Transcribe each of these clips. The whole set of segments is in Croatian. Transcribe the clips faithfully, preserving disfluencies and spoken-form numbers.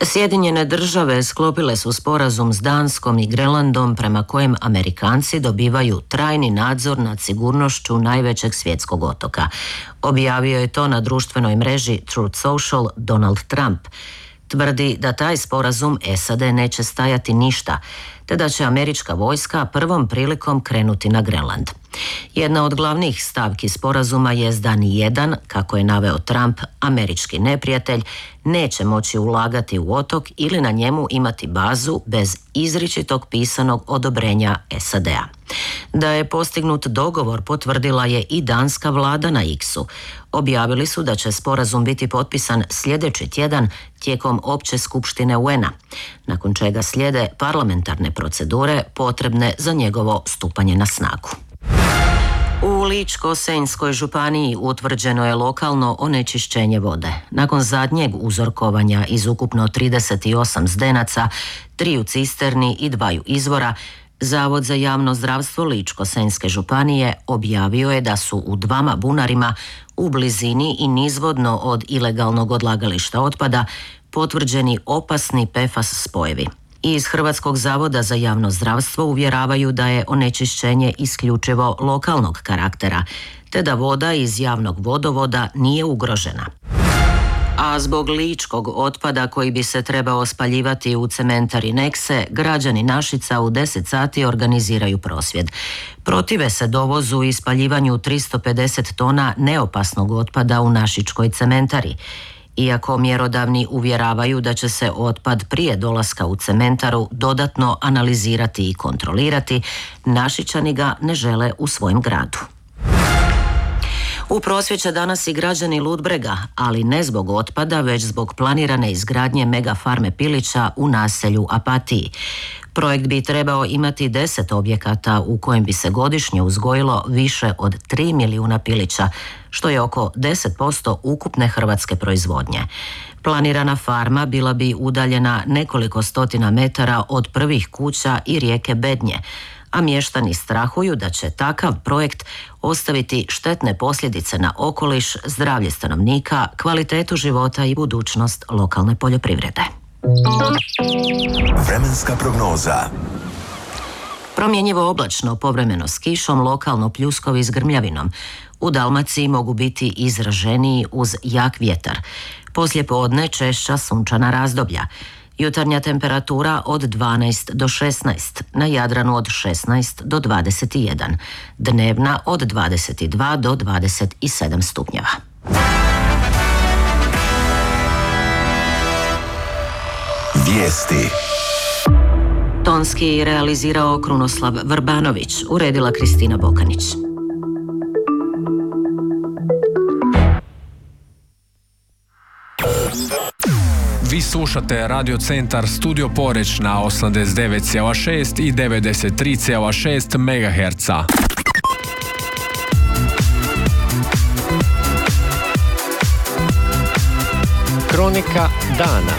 Sjedinjene države sklopile su sporazum s Danskom i Grenlandom prema kojem Amerikanci dobivaju trajni nadzor nad sigurnošću najvećeg svjetskog otoka. Objavio je to na društvenoj mreži Truth Social Donald Trump. Tvrdi da taj sporazum S A D neće stajati ništa, te da će američka vojska prvom prilikom krenuti na Grenland. Jedna od glavnih stavki sporazuma je da ni jedan, kako je naveo Trump, američki neprijatelj, neće moći ulagati u otok ili na njemu imati bazu bez izričitog pisanog odobrenja S A D-a. Da je postignut dogovor potvrdila je i danska vlada na X-u. Objavili su da će sporazum biti potpisan sljedeći tjedan tijekom opće skupštine U N-a, nakon čega slijede parlamentarne procedure potrebne za njegovo stupanje na snagu. U Ličko-senjskoj županiji utvrđeno je lokalno onečišćenje vode. Nakon zadnjeg uzorkovanja iz ukupno trideset osam zdenaca, triju cisterni i dvaju izvora, Zavod za javno zdravstvo Ličko-senjske županije objavio je da su u dvama bunarima u blizini i nizvodno od ilegalnog odlagališta otpada potvrđeni opasni P F A S spojevi. Iz Hrvatskog zavoda za javno zdravstvo uvjeravaju da je onečišćenje isključivo lokalnog karaktera, te da voda iz javnog vodovoda nije ugrožena. A zbog ličkog otpada koji bi se trebao spaljivati u cementari Nexe, građani Našica u deset sati organiziraju prosvjed. Protive se dovozu i spaljivanju tristo pedeset tona neopasnog otpada u našičkoj cementari. Iako mjerodavni uvjeravaju da će se otpad prije dolaska u cementaru dodatno analizirati i kontrolirati, Našičani ga ne žele u svojem gradu. U prosvjed će danas i građani Ludbrega, ali ne zbog otpada, već zbog planirane izgradnje megafarme pilića u naselju Apatiji. Projekt bi trebao imati deset objekata u kojem bi se godišnje uzgojilo više od tri milijuna pilića, što je oko deset posto ukupne hrvatske proizvodnje. Planirana farma bila bi udaljena nekoliko stotina metara od prvih kuća i rijeke Bednje, a mještani strahuju da će takav projekt ostaviti štetne posljedice na okoliš, zdravlje stanovnika, kvalitetu života i budućnost lokalne poljoprivrede. Vremenska prognoza. Promjenjivo oblačno, povremeno s kišom, lokalno pljuskovi s grmljavinom. U Dalmaciji mogu biti izraženiji uz jak vjetar. Poslijepodne češća sunčana razdoblja. Jutarnja temperatura od dvanaest do šesnaest, na Jadranu od šesnaest do dvadeset jedan, dnevna od dvadeset dva do dvadeset sedam stupnjeva. Vijesti. Tonski realizirao Krunoslav Vrbanović, uredila Kristina Bokanić. Vi slušate Radio Centar Studio Poreć na osamdeset devet zarez šest i devedeset tri zarez šest megaherca. Kronika dana.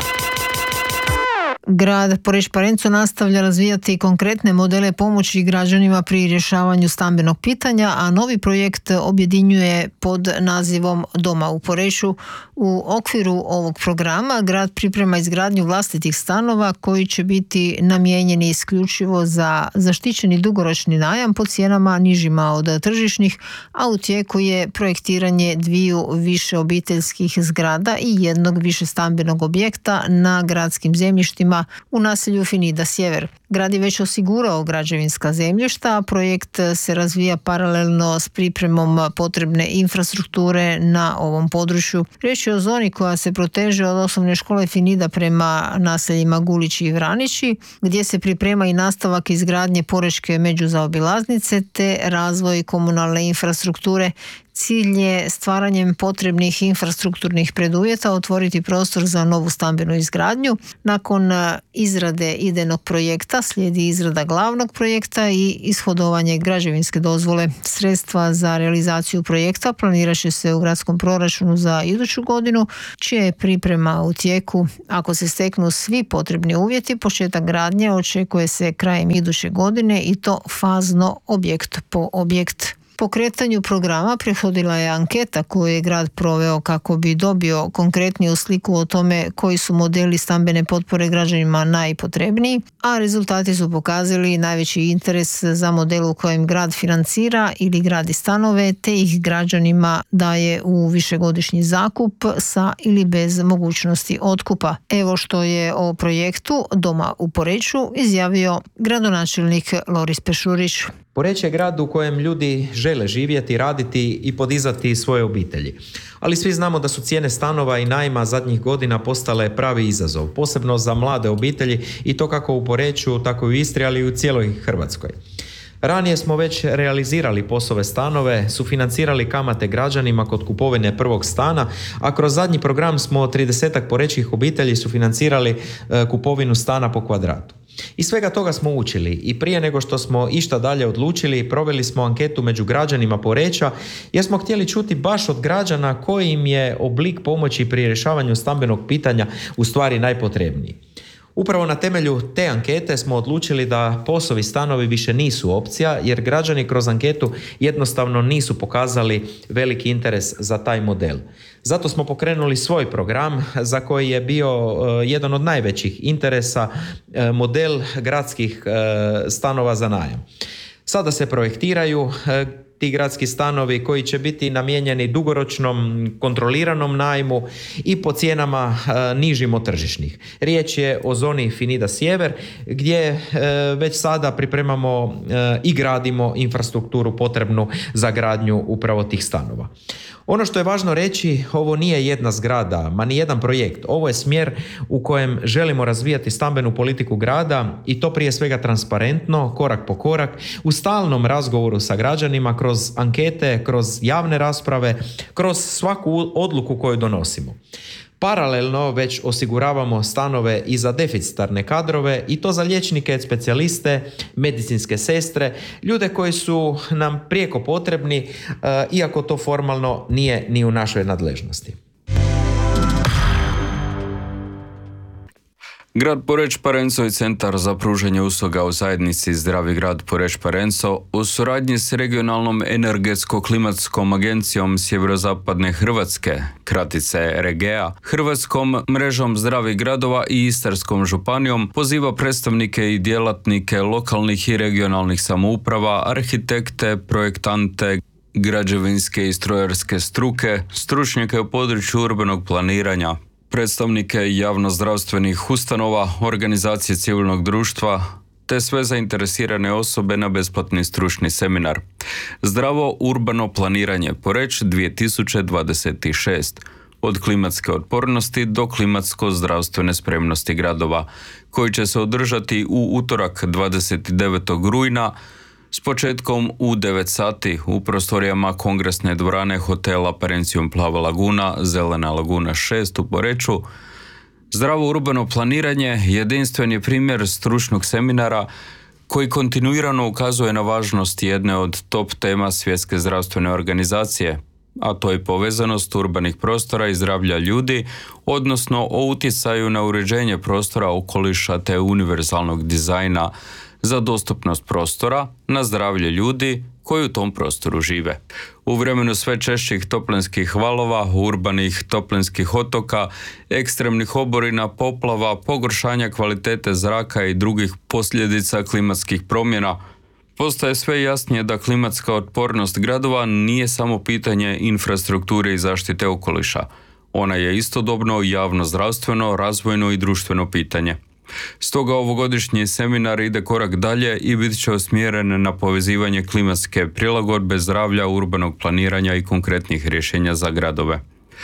Grad Poreč-Parenco nastavlja razvijati konkretne modele pomoći građanima pri rješavanju stambenog pitanja, a novi projekt objedinjuje pod nazivom Doma u Poreču. U okviru ovog programa grad priprema izgradnju vlastitih stanova koji će biti namijenjeni isključivo za zaštićeni dugoročni najam po cijenama nižima od tržišnih, a u tijeku je projektiranje dviju više obiteljskih zgrada i jednog više stambenog objekta na gradskim zemljištima u naselju Finida Sjever. Grad je već osigurao građevinska zemljišta, a projekt se razvija paralelno s pripremom potrebne infrastrukture na ovom području. Riječ je o zoni koja se proteže od osnovne škole Finida prema naseljima Gulići i Vranići, gdje se priprema i nastavak izgradnje porečke međuzaobilaznice te razvoj komunalne infrastrukture. Cilj je stvaranjem potrebnih infrastrukturnih preduvjeta otvoriti prostor za novu stambenu izgradnju. Nakon izrade idejnog projekta slijedi izrada glavnog projekta i ishodovanje građevinske dozvole. Sredstva za realizaciju projekta planirat će se u gradskom proračunu za iduću godinu, čija je priprema u tijeku. Ako se steknu svi potrebni uvjeti, početak gradnje očekuje se krajem iduće godine i to fazno, objekt po objekt. Pokretanju programa prethodila je anketa koju je grad proveo kako bi dobio konkretniju sliku o tome koji su modeli stambene potpore građanima najpotrebniji, a rezultati su pokazali najveći interes za model u kojem grad financira ili gradi stanove te ih građanima daje u višegodišnji zakup sa ili bez mogućnosti otkupa. Evo što je o projektu Doma u Poreču izjavio gradonačelnik Loris Pešurić. Poreč je grad u kojem ljudi žele živjeti, raditi i podizati svoje obitelji. Ali svi znamo da su cijene stanova i najma zadnjih godina postale pravi izazov, posebno za mlade obitelji i to kako u Poreču, tako i u Istri, ali i u cijeloj Hrvatskoj. Ranije smo već realizirali POS-ove stanove, sufinancirali kamate građanima kod kupovine prvog stana, a kroz zadnji program smo tridesetak porečkih obitelji sufinancirali e, kupovinu stana po kvadratu. I svega toga smo učili i prije nego što smo išta dalje odlučili, proveli smo anketu među građanima Poreča jer smo htjeli čuti baš od građana koji im je oblik pomoći pri rješavanju stambenog pitanja u stvari najpotrebniji. Upravo na temelju te ankete smo odlučili da POS-ovi stanovi više nisu opcija jer građani kroz anketu jednostavno nisu pokazali veliki interes za taj model. Zato smo pokrenuli svoj program za koji je bio uh, jedan od najvećih interesa uh, model gradskih uh, stanova za najam. Sada se projektiraju uh, ti gradski stanovi koji će biti namijenjeni dugoročnom kontroliranom najmu i po cijenama e, nižim od tržišnih. Riječ je o zoni Finida Sjever gdje e, već sada pripremamo e, i gradimo infrastrukturu potrebnu za gradnju upravo tih stanova. Ono što je važno reći, ovo nije jedna zgrada, ma ni jedan projekt. Ovo je smjer u kojem želimo razvijati stambenu politiku grada i to prije svega transparentno, korak po korak, u stalnom razgovoru sa građanima, kroz ankete, kroz javne rasprave, kroz svaku odluku koju donosimo. Paralelno već osiguravamo stanove i za deficitarne kadrove i to za liječnike, specijaliste, medicinske sestre, ljude koji su nam prijeko potrebni, iako to formalno nije ni u našoj nadležnosti. Grad Poreč Parenco i Centar za pružanje usluga u zajednici Zdravi grad Poreč Parenco u suradnji s regionalnom energetsko-klimatskom agencijom Sjeverozapadne Hrvatske, kratice REGEA, Hrvatskom mrežom zdravih gradova i Istarskom županijom poziva predstavnike i djelatnike lokalnih i regionalnih samouprava, arhitekte, projektante, građevinske i strojarske struke, stručnjake u području urbanog planiranja, predstavnike javnozdravstvenih ustanova, organizacije civilnog društva, te sve zainteresirane osobe na besplatni stručni seminar. Zdravo urbano planiranje Poreč dvije tisuće dvadeset šest. Od klimatske otpornosti do klimatsko-zdravstvene spremnosti gradova, koji će se održati u utorak dvadeset devetog rujna s početkom u devet sati u prostorijama kongresne dvorane hotela Parencium Plava Laguna, Zelena Laguna šest u Poreču. Zdravo urbano planiranje jedinstven je primjer stručnog seminara koji kontinuirano ukazuje na važnost jedne od top tema Svjetske zdravstvene organizacije, a to je povezanost urbanih prostora i zdravlja ljudi, odnosno o utjecaju na uređenje prostora, okoliša te univerzalnog dizajna za dostupnost prostora na zdravlje ljudi koji u tom prostoru žive. U vremenu sve češćih toplinskih valova, urbanih toplinskih otoka, ekstremnih oborina, poplava, pogoršanja kvalitete zraka i drugih posljedica klimatskih promjena, postaje sve jasnije da klimatska otpornost gradova nije samo pitanje infrastrukture i zaštite okoliša. Ona je istodobno javno zdravstveno, razvojno i društveno pitanje. Stoga ovogodišnji seminar ide korak dalje i bit će usmjeren na povezivanje klimatske prilagodbe, zdravlja, urbanog planiranja i konkretnih rješenja za gradove.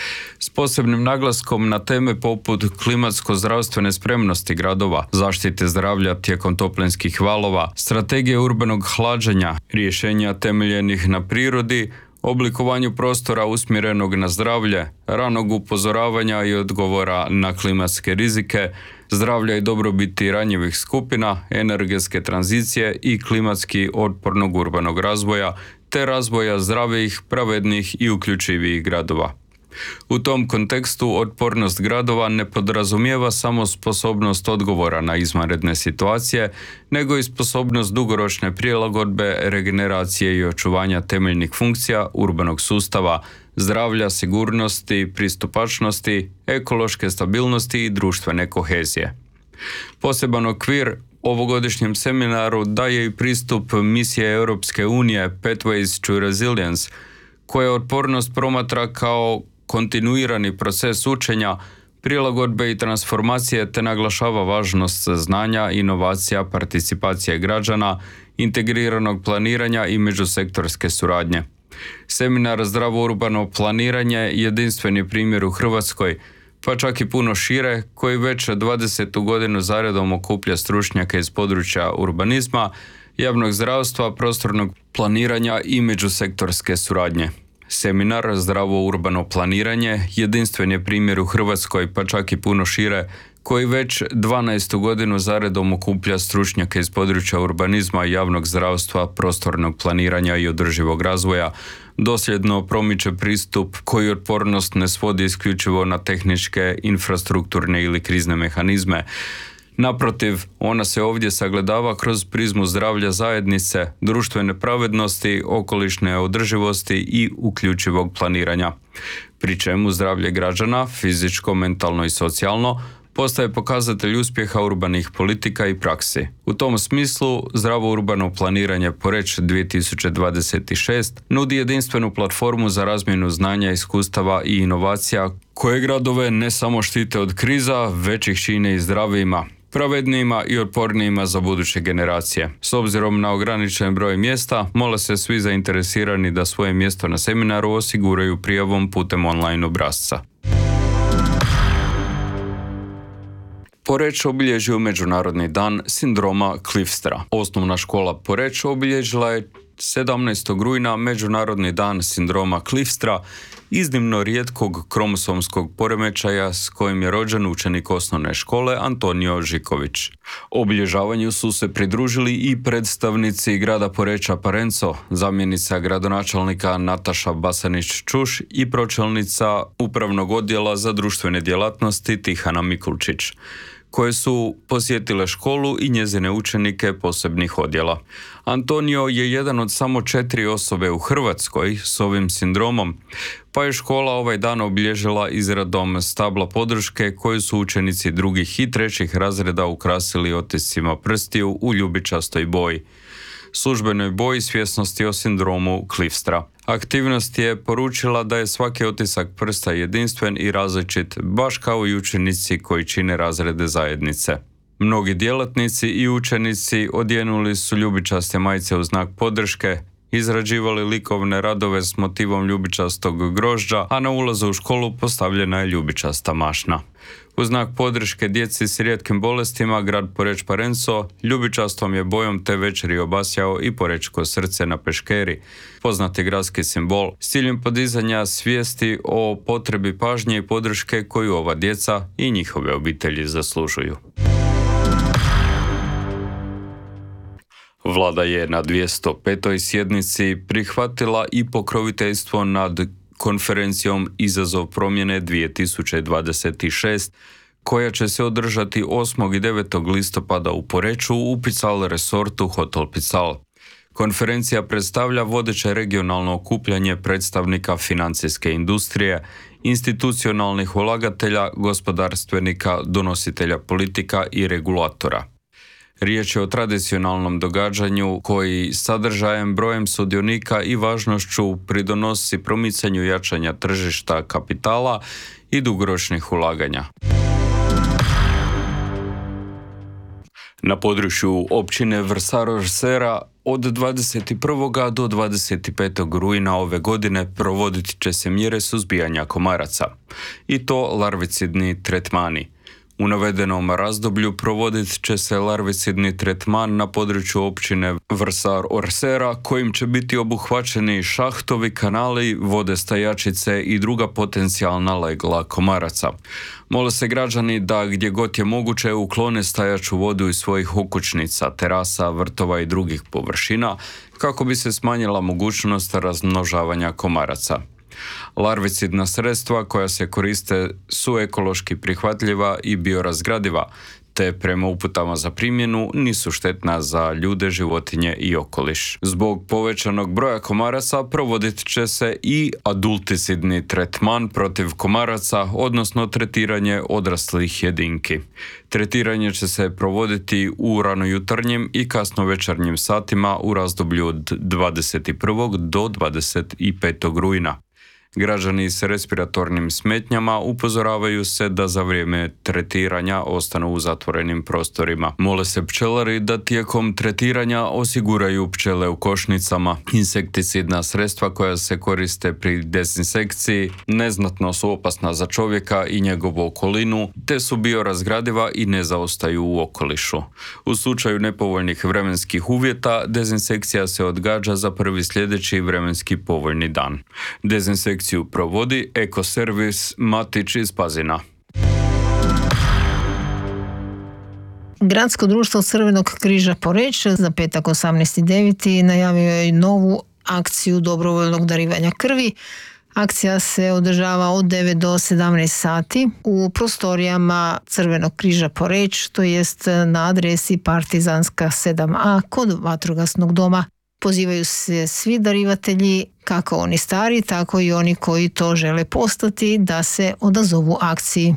S posebnim naglaskom na teme poput klimatsko-zdravstvene spremnosti gradova, zaštite zdravlja tijekom toplinskih valova, strategije urbanog hlađenja, rješenja temeljenih na prirodi, oblikovanju prostora usmjerenog na zdravlje, ranog upozoravanja i odgovora na klimatske rizike, zdravlja i dobrobiti ranjivih skupina, energetske tranzicije i klimatski otpornog urbanog razvoja, te razvoja zdravijih, pravednih i uključivijih gradova. U tom kontekstu otpornost gradova ne podrazumijeva samo sposobnost odgovora na izvanredne situacije, nego i sposobnost dugoročne prilagodbe, regeneracije i očuvanja temeljnih funkcija urbanog sustava, zdravlja, sigurnosti, pristupačnosti, ekološke stabilnosti i društvene kohezije. Poseban okvir ovogodišnjem seminaru daje i pristup misije Europske unije Pathways to Resilience, koja otpornost promatra kao kontinuirani proces učenja, prilagodbe i transformacije te naglašava važnost znanja, inovacija, participacije građana, integriranog planiranja i međusektorske suradnje. Seminar Zdravo urbano planiranje jedinstveni primjer u Hrvatskoj, pa čak i puno šire, koji već dvadesetu godinu zaredom okuplja stručnjake iz područja urbanizma, javnog zdravstva, prostornog planiranja i međusektorske suradnje. Seminar Zdravo urbano planiranje jedinstven je primjer u Hrvatskoj, pa čak i puno šire, koji već dvanaestu godinu zaredom okuplja stručnjake iz područja urbanizma, javnog zdravstva, prostornog planiranja i održivog razvoja, dosljedno promiče pristup koji otpornost ne svodi isključivo na tehničke, infrastrukturne ili krizne mehanizme. Naprotiv, ona se ovdje sagledava kroz prizmu zdravlja zajednice, društvene pravednosti, okolišne održivosti i uključivog planiranja. Pri čemu zdravlje građana, fizičko, mentalno i socijalno, postaje pokazatelj uspjeha urbanih politika i praksi. U tom smislu, Zdravo urbano planiranje Poreč dvije tisuće dvadeset šest nudi jedinstvenu platformu za razmjenu znanja, iskustava i inovacija koje gradove ne samo štite od kriza, već ih čine i zdravijima, pravednijima i otpornijima za buduće generacije. S obzirom na ograničen broj mjesta, mole se svi zainteresirani da svoje mjesto na seminaru osiguraju prijavom putem online obrasca. Poreč obilježio Međunarodni dan sindroma Clivestra. Osnovna škola Poreč obilježila je sedamnaestog rujna Međunarodni dan sindroma Clivestra, iznimno rijetkog kromosomskog poremećaja s kojim je rođen učenik osnovne škole Antonio Žiković. Obilježavanju su se pridružili i predstavnici grada Poreča Parenco, zamjenica gradonačelnika Nataša Basanić-Čuš i pročelnica Upravnog odjela za društvene djelatnosti Tihana Mikulčić, koje su posjetile školu i njezine učenike posebnih odjela. Antonio je jedan od samo četiri osobe u Hrvatskoj s ovim sindromom, pa je škola ovaj dan obilježila izradom stabla podrške koju su učenici drugih i trećih razreda ukrasili otiscima prstiju u ljubičastoj boji, službenoj boji svjesnosti o sindromu Clivestra. Aktivnost je poručila da je svaki otisak prsta jedinstven i različit, baš kao i učenici koji čine razrede zajednice. Mnogi djelatnici i učenici odjenuli su ljubičaste majice u znak podrške, izrađivali likovne radove s motivom ljubičastog grožđa, a na ulazu u školu postavljena je ljubičasta mašna. U znak podrške djeci s rijetkim bolestima, grad Poreč Parenco ljubičastom je bojom te večeri obasjao i porečko srce na peškeri, poznati gradski simbol, s ciljem podizanja svijesti o potrebi pažnje i podrške koju ova djeca i njihove obitelji zaslužuju. Vlada je na dvjesto petoj sjednici prihvatila i pokroviteljstvo nad konferencijom Izazov promjene dvije tisuće dvadeset šest, koja će se održati osmog i devetog listopada u Poreču u Pical resortu Hotel Pical. Konferencija predstavlja vodeće regionalno okupljanje predstavnika financijske industrije, institucionalnih ulagatelja, gospodarstvenika, donositelja politika i regulatora. Riječ je o tradicionalnom događanju koji sadržajem, brojem sudionika i važnošću pridonosi promicanju jačanja tržišta kapitala i dugoročnih ulaganja. Na području općine Vrsar-Orsera od dvadeset prvog do dvadeset petog rujna ove godine provodit će se mjere suzbijanja komaraca, i to larvicidni tretmani. U navedenom razdoblju provodit će se larvicidni tretman na području općine Vrsar-Orsera, kojim će biti obuhvaćeni šahtovi, kanali, vode stajačice i druga potencijalna legla komaraca. Mole se građani da gdje god je moguće uklone stajaču vodu iz svojih okućnica, terasa, vrtova i drugih površina, kako bi se smanjila mogućnost razmnožavanja komaraca. Larvicidna sredstva koja se koriste su ekološki prihvatljiva i biorazgradiva, te prema uputama za primjenu nisu štetna za ljude, životinje i okoliš. Zbog povećanog broja komaraca provodit će se i adulticidni tretman protiv komaraca, odnosno tretiranje odraslih jedinki. Tretiranje će se provoditi u ranojutarnjim i kasnovečernjim satima u razdoblju od dvadeset prvog do dvadeset petog rujna. Građani s respiratornim smetnjama upozoravaju se da za vrijeme tretiranja ostanu u zatvorenim prostorima. Mole se pčelari da tijekom tretiranja osiguraju pčele u košnicama. Insekticidna sredstva koja se koriste pri dezinsekciji neznatno su opasna za čovjeka i njegovu okolinu, te su biorazgradiva i ne zaostaju u okolišu. U slučaju nepovoljnih vremenskih uvjeta, dezinsekcija se odgađa za prvi sljedeći vremenski povoljni dan. Dezinsekcija provodi Ekoservis Matić iz Pazina. Gradsko društvo Crvenog križa Poreč za petak osamnaesti deveti najavio je novu akciju dobrovoljnog darivanja krvi. Akcija se održava od devet do sedamnaest sati u prostorijama Crvenog križa Poreč, to jest na adresi Partizanska sedam a kod vatrogasnog doma. Pozivaju se svi darivatelji, kako oni stari, tako i oni koji to žele postati, da se odazovu akciji.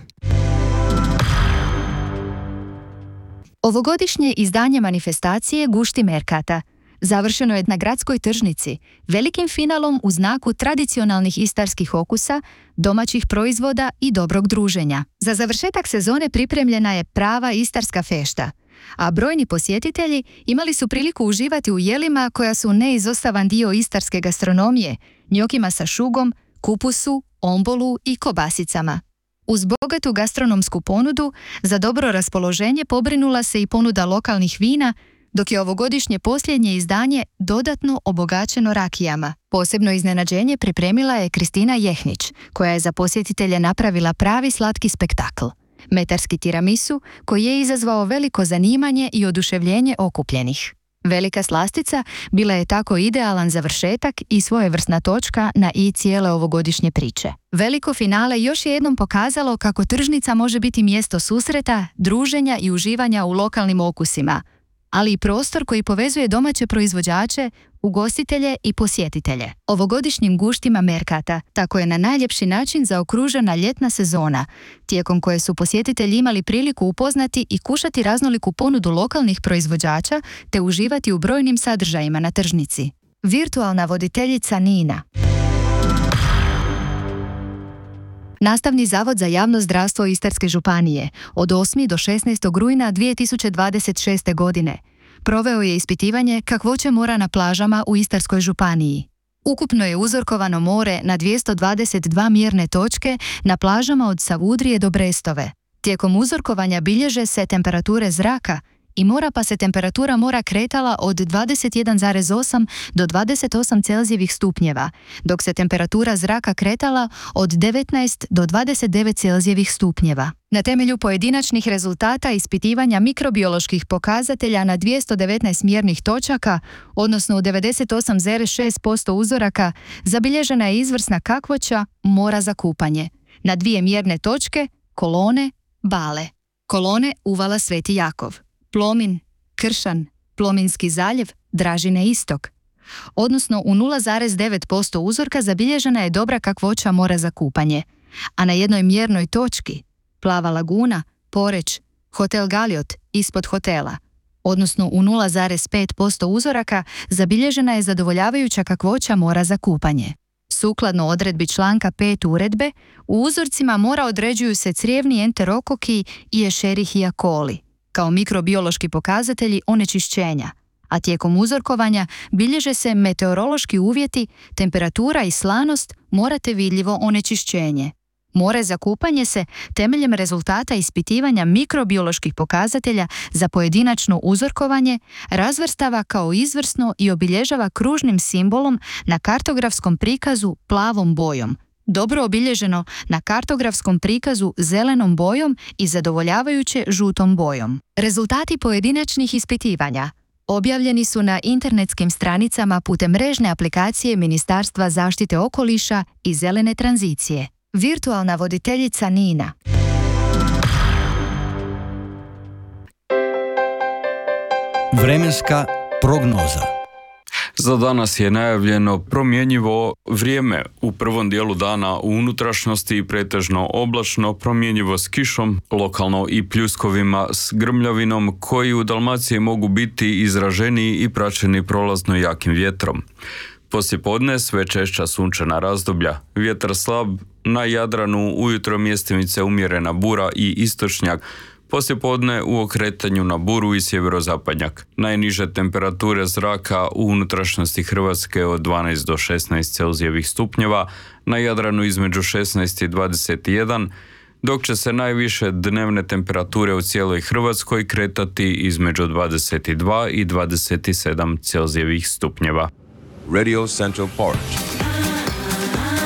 Ovogodišnje izdanje manifestacije Gušti Merkata završeno je na gradskoj tržnici, velikim finalom u znaku tradicionalnih istarskih okusa, domaćih proizvoda i dobrog druženja. Za završetak sezone pripremljena je prava istarska fešta, a brojni posjetitelji imali su priliku uživati u jelima koja su neizostavan dio istarske gastronomije, njokima sa šugom, kupusu, ombolu i kobasicama. Uz bogatu gastronomsku ponudu, za dobro raspoloženje pobrinula se i ponuda lokalnih vina, dok je ovogodišnje posljednje izdanje dodatno obogaćeno rakijama. Posebno iznenađenje pripremila je Kristina Jehnić, koja je za posjetitelje napravila pravi slatki spektakl. Metarski tiramisu koji je izazvao veliko zanimanje i oduševljenje okupljenih. Velika slastica bila je tako idealan završetak i svojevrsna točka na i cijele ovogodišnje priče. Veliko finale još je jednom pokazalo kako tržnica može biti mjesto susreta, druženja i uživanja u lokalnim okusima, ali i prostor koji povezuje domaće proizvođače, ugostitelje i posjetitelje. Ovogodišnjim guštima Merkata tako je na najljepši način zaokružena ljetna sezona, tijekom koje su posjetitelji imali priliku upoznati i kušati raznoliku ponudu lokalnih proizvođača te uživati u brojnim sadržajima na tržnici. Virtualna voditeljica Nina. Nastavni zavod za javno zdravstvo Istarske županije od osmog do šesnaestog rujna dvije tisuće dvadeset šeste. godine proveo je ispitivanje kakvoće mora na plažama u Istarskoj županiji. Ukupno je uzorkovano more na dvjesto dvadeset dva mjerne točke na plažama od Savudrije do Brestove. Tijekom uzorkovanja bilježe se temperature zraka i mora, pa se temperatura mora kretala od dvadeset jedan zarez osam do dvadeset osam celzijevih stupnjeva, dok se temperatura zraka kretala od devetnaest do dvadeset devet celzijevih stupnjeva. Na temelju pojedinačnih rezultata ispitivanja mikrobioloških pokazatelja na dvjesto devetnaest mjernih točaka, odnosno u devedeset osam zarez šest posto uzoraka, zabilježena je izvrsna kakvoća mora za kupanje. Na dvije mjerne točke Kolone, Bale. Kolone uvala Sveti Jakov. Plomin, Kršan, Plominski zaljev, Dražine istok. Odnosno u nula zarez devet posto uzorka zabilježena je dobra kakvoća mora za kupanje, a na jednoj mjernoj točki Plava laguna, Poreč, Hotel Galiot ispod hotela, odnosno u nula zarez pet posto uzoraka zabilježena je zadovoljavajuća kakvoća mora za kupanje. Sukladno odredbi članka pet uredbe, u uzorcima mora određuju se crijevni enterokoki i Escherichia coli kao mikrobiološki pokazatelji onečišćenja, a tijekom uzorkovanja bilježe se meteorološki uvjeti, temperatura i slanost, mora te vidljivo onečišćenje. More za kupanje se temeljem rezultata ispitivanja mikrobioloških pokazatelja za pojedinačno uzorkovanje razvrstava kao izvrsno i obilježava kružnim simbolom na kartografskom prikazu plavom bojom, dobro obilježeno na kartografskom prikazu zelenom bojom i zadovoljavajuće žutom bojom. Rezultati pojedinačnih ispitivanja. Objavljeni su na internetskim stranicama putem mrežne aplikacije Ministarstva zaštite okoliša i zelene tranzicije. Virtualna voditeljica Nina. Vremenska prognoza. Za danas je najavljeno promjenjivo vrijeme. U prvom dijelu dana u unutrašnjosti pretežno oblačno, promjenjivo s kišom, lokalno i pljuskovima s grmljavinom koji u Dalmaciji mogu biti izraženiji i praćeni prolazno jakim vjetrom. Poslijepodne sve češća sunčana razdoblja, vjetar slab, na Jadranu ujutro mjestimice umjerena bura i istočnjak, poslijepodne u okretanju na buru i sjeverozapadnjak. Najniže temperature zraka u unutrašnjosti Hrvatske od dvanaest do šesnaest Celzijevih stupnjeva, na Jadranu između šesnaest i dvadeset jedan, dok će se najviše dnevne temperature u cijeloj Hrvatskoj kretati između dvadeset dva i dvadeset sedam Celzijevih stupnjeva. Radio Central Porridge.